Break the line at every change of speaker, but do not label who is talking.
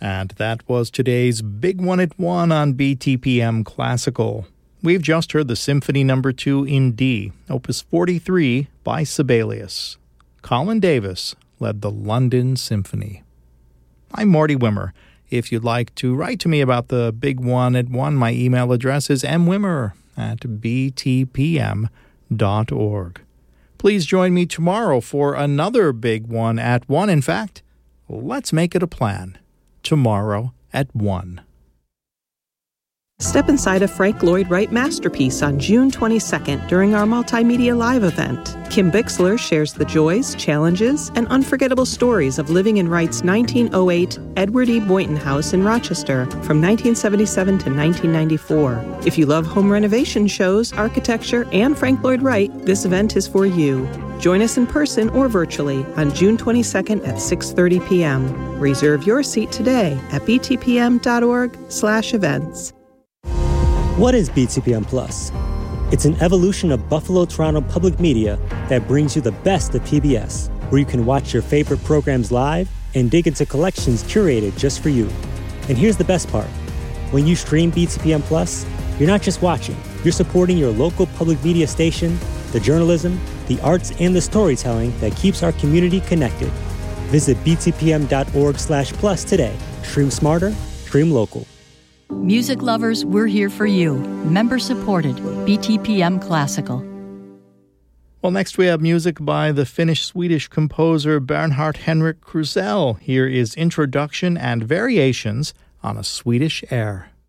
And that was today's Big One at One on BTPM Classical. We've just heard the Symphony No. 2 in D, Opus 43 by Sibelius. Colin Davis led the London Symphony. I'm Marty Wimmer. If you'd like to write to me about the Big One at One, my email address is mwimmer@btpm.org. Please join me tomorrow for another Big One at One. In fact, let's make it a plan. Tomorrow at 1.
Step inside a Frank Lloyd Wright masterpiece on June 22nd during our Multimedia Live event. Kim Bixler shares the joys, challenges, and unforgettable stories of living in Wright's 1908 Edward E. Boynton House in Rochester from 1977 to 1994. If you love home renovation shows, architecture, and Frank Lloyd Wright, this event is for you. Join us in person or virtually on June 22nd at 6:30 p.m. Reserve your seat today at btpm.org/events.
What is BTPM Plus? It's an evolution of Buffalo Toronto Public Media that brings you the best of PBS, where you can watch your favorite programs live and dig into collections curated just for you. And here's the best part. When you stream BTPM Plus, you're not just watching, you're supporting your local public media station, the journalism, the arts, and the storytelling that keeps our community connected. Visit btpm.org/plus today. Stream smarter, stream local.
Music lovers, we're here for you. Member-supported, BTPM Classical.
Well, next we have music by the Finnish-Swedish composer Bernhard Henrik Krusell. Here is Introduction and Variations on a Swedish Air.